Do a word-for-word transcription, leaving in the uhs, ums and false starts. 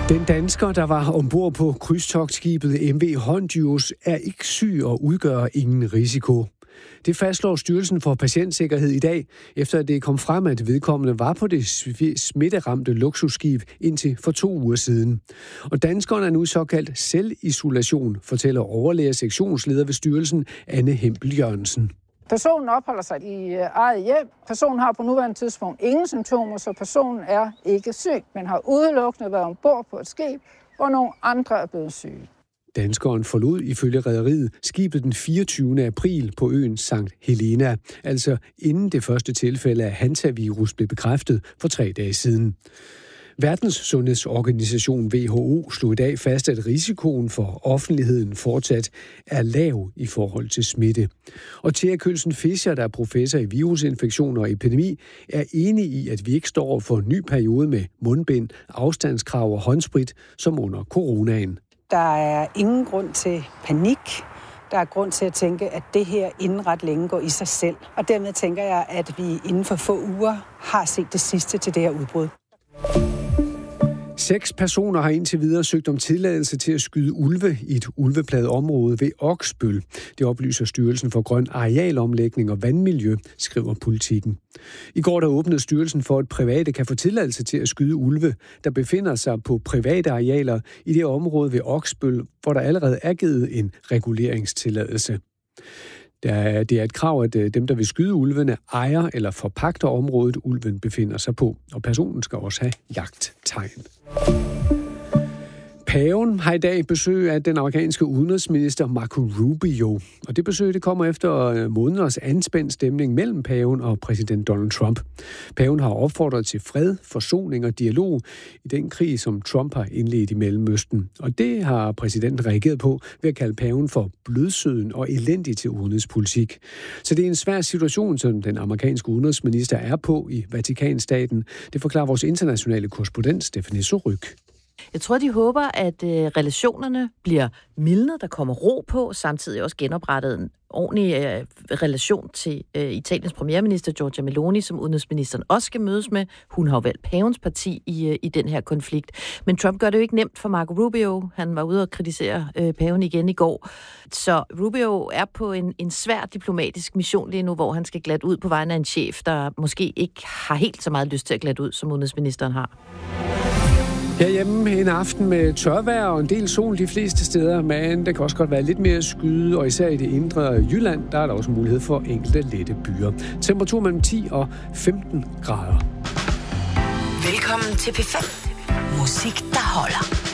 Den dansker, der var ombord på krydstogtskibet M V Hondius, er ikke syg og udgør ingen risiko. Det fastslår Styrelsen for Patientsikkerhed i dag, efter at det kom frem, at vedkommende var på det smitteramte luksusskib indtil for to uger siden. Og danskeren er nu såkaldt selvisolation, fortæller overlæge sektionsleder ved styrelsen, Anne Hempel Jørgensen. Personen opholder sig i eget hjem. Personen har på nuværende tidspunkt ingen symptomer, så personen er ikke syg, men har udelukkende været ombord på et skib, hvor nogle andre er blevet syge. Danskeren forlod ifølge rederiet skibet den fireogtyvende april på øen Sankt Helena, altså inden det første tilfælde af hantavirus blev bekræftet for tre dage siden. Verdens Sundhedsorganisation W H O slog i dag fast, at risikoen for offentligheden fortsat er lav i forhold til smitte. Og Thea Kølsen Fischer, der er professor i virusinfektioner og epidemi, er enig i, at vi ikke står for en ny periode med mundbind, afstandskrav og håndsprit som under coronaen. Der er ingen grund til panik. Der er grund til at tænke, at det her inden ret længe går i sig selv. Og dermed tænker jeg, at vi inden for få uger har set det sidste til det her udbrud. Seks personer har indtil videre søgt om tilladelse til at skyde ulve i et ulveplaget område ved Oksbøl. Det oplyser Styrelsen for Grøn Arealomlægning og Vandmiljø, skriver Politikken. I går der åbnede styrelsen for, at private kan få tilladelse til at skyde ulve, der befinder sig på private arealer i det område ved Oksbøl, hvor der allerede er givet en reguleringstilladelse. Det er et krav, at dem, der vil skyde ulvene, ejer eller forpagter området, ulven befinder sig på. Og personen skal også have jagttegn. Paven har i dag besøg af den amerikanske udenrigsminister Marco Rubio. Og det besøg det kommer efter måneders anspændt stemning mellem paven og præsident Donald Trump. Paven har opfordret til fred, forsoning og dialog i den krig, som Trump har indledt i Mellemøsten. Og det har præsidenten reageret på ved at kalde paven for blødsøden og elendig til udenrigspolitik. Så det er en svær situation, som den amerikanske udenrigsminister er på i Vatikanstaten. Det forklarer vores internationale korrespondent Stephanie Sorryk. Jeg tror, de håber, at øh, relationerne bliver mildnet, der kommer ro på, samtidig også genoprettet en ordentlig øh, relation til øh, Italiens premierminister Giorgia Meloni, som udenrigsministeren også skal mødes med. Hun har jo valgt pavens parti i, øh, i den her konflikt. Men Trump gør det jo ikke nemt for Marco Rubio. Han var ude og kritisere øh, paven igen i går. Så Rubio er på en, en svær diplomatisk mission lige nu, hvor han skal glatte ud på vegne af en chef, der måske ikke har helt så meget lyst til at glatte ud, som udenrigsministeren har. Herhjemme en aften med tørvejr og en del sol de fleste steder, men det kan også godt være lidt mere skyde, og især i det indre Jylland, der er der også mulighed for enkelte lette byer. Temperatur mellem ti og femten grader. Velkommen til P fem. Musik, der holder.